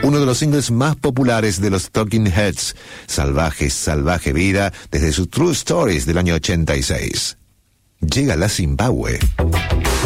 uno de los singles más populares de los Talking Heads, Salvaje, Salvaje Vida, desde su True Stories del año 86. Llega la Zimbabue.